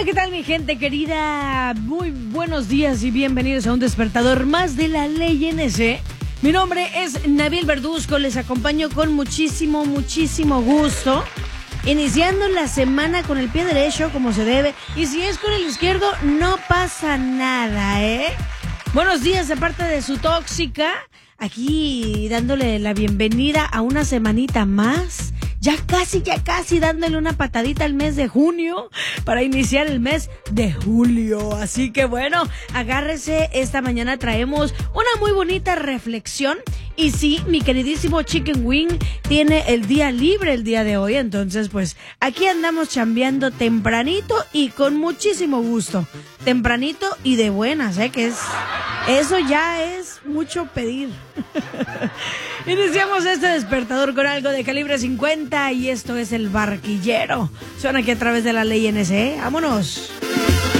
¿Qué tal, mi gente querida? Muy buenos días y bienvenidos a un despertador más de la ley NC. Mi nombre es Nabil Verduzco, les acompaño con muchísimo gusto, iniciando la semana con el pie derecho como se debe, y si es con el izquierdo no pasa nada, ¿eh? Buenos días de parte de su tóxica, aquí dándole la bienvenida a una semanita más. Ya casi dándole una patadita al mes de junio para iniciar el mes de julio. Así que bueno, agárrese, esta mañana traemos una muy bonita reflexión. Y sí, mi queridísimo Chicken Wing tiene el día libre el día de hoy. Entonces pues aquí andamos chambeando tempranito y con muchísimo gusto. Tempranito y de buenas, que eso ya es mucho pedir. Iniciamos este despertador con algo de calibre 50 y esto es El Barquillero. Suena aquí a través de la ley NC. ¡Vámonos!